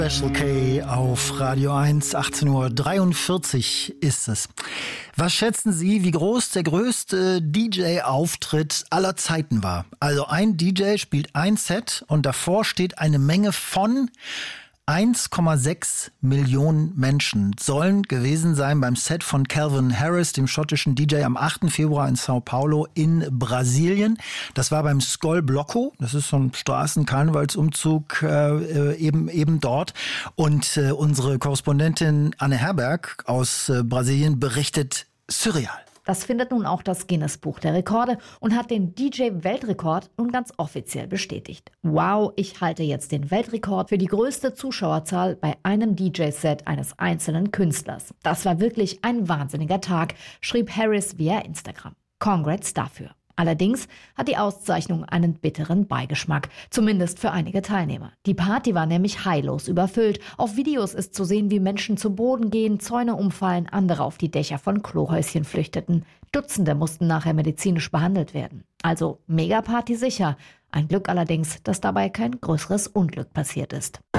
Special K auf Radio 1, 18:43 Uhr ist es. Was schätzen Sie, wie groß der größte DJ-Auftritt aller Zeiten war? Also ein DJ spielt ein Set und davor steht eine Menge von 1,6 Millionen Menschen sollen gewesen sein beim Set von Calvin Harris, dem schottischen DJ, am 8. Februar in Sao Paulo in Brasilien. Das war beim Skol Bloco, das ist so ein Straßenkarnevalsumzug eben dort. Und unsere Korrespondentin Anne Herberg aus Brasilien berichtet surreal. Das findet nun auch das Guinness-Buch der Rekorde und hat den DJ-Weltrekord nun ganz offiziell bestätigt. Wow, ich halte jetzt den Weltrekord für die größte Zuschauerzahl bei einem DJ-Set eines einzelnen Künstlers. Das war wirklich ein wahnsinniger Tag, schrieb Harris via Instagram. Congrats dafür. Allerdings hat die Auszeichnung einen bitteren Beigeschmack, zumindest für einige Teilnehmer. Die Party war nämlich heillos überfüllt. Auf Videos ist zu sehen, wie Menschen zu Boden gehen, Zäune umfallen, andere auf die Dächer von Klohäuschen flüchteten. Dutzende mussten nachher medizinisch behandelt werden. Also Megaparty sicher. Ein Glück allerdings, dass dabei kein größeres Unglück passiert ist.